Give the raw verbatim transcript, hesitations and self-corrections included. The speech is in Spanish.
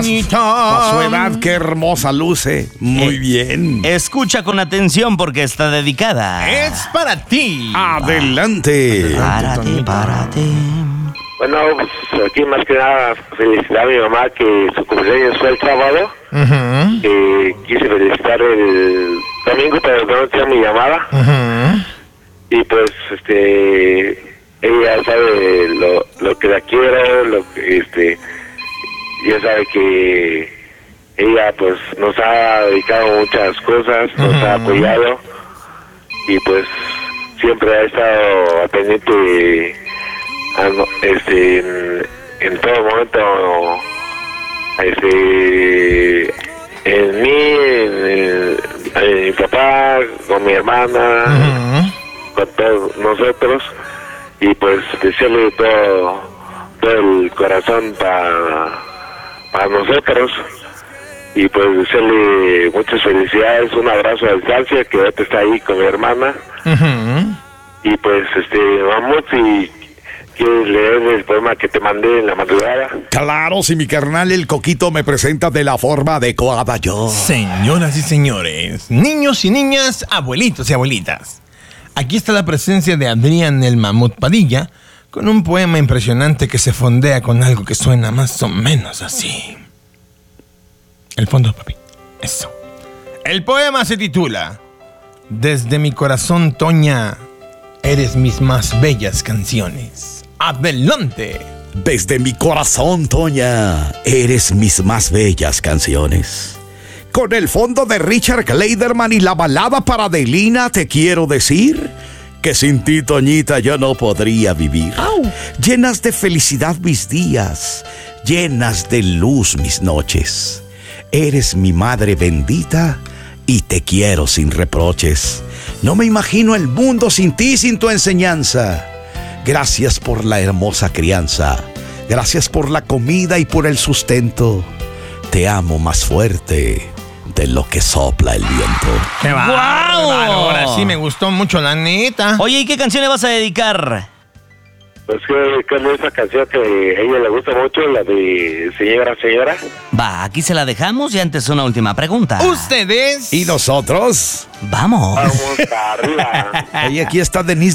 A su edad, qué hermosa luce. Muy Eh, bien. Escucha con atención porque está dedicada. Es para ti. Adelante. Párate, párate. Bueno, pues aquí más que nada felicitar a mi mamá que su cumpleaños fue el sábado. Ujú, Eh, quise felicitar el domingo, pero no tenía mi llamada. ujú. Y pues, este, ella sabe lo, lo que la quiero, lo que, este, ya sabe que ella pues nos ha dedicado muchas cosas, nos ha apoyado y pues siempre ha estado pendiente de, a no- este, en, en todo momento, este, en mí, en, en- en mi papá, con mi hermana, Ujú. con todos nosotros, y pues desearle todo, todo el corazón para para nosotros, y pues desearle muchas felicidades, un abrazo a distancia, que ahorita está ahí con mi hermana, Ujú. y pues este vamos, y quieres leer el poema que te mandé en la madrugada. Claro, si mi carnal el Coquito me presenta de la forma adecuada yo. Señoras y señores, niños y niñas, abuelitos y abuelitas. Aquí está la presencia de Adrián el Mamut Padilla con un poema impresionante que se fondea con algo que suena más o menos así. El fondo, papi. Eso. El poema se titula Desde mi corazón, Toña, eres mis más bellas canciones. ¡Adelante! Desde mi corazón, Toña, eres mis más bellas canciones. Con el fondo de Richard Clayderman y la balada para Adelina, te quiero decir que sin ti, Toñita, yo no podría vivir. Llenas de felicidad mis días, llenas de luz mis noches. Eres mi madre bendita y te quiero sin reproches. No me imagino el mundo sin ti, sin tu enseñanza. Gracias por la hermosa crianza. Gracias por la comida y por el sustento. Te amo más fuerte de lo que sopla el viento. ¡Qué bárbaro! ¡Guau! Ahora sí me gustó mucho, la neta. Oye, ¿y qué canción le vas a dedicar? Pues que con esa canción que a ella le gusta mucho, la de Señora, Señora. Va, aquí se la dejamos y antes una última pregunta. Ustedes. ¿Y nosotros? Vamos. Vamos para arriba. Y aquí está Denise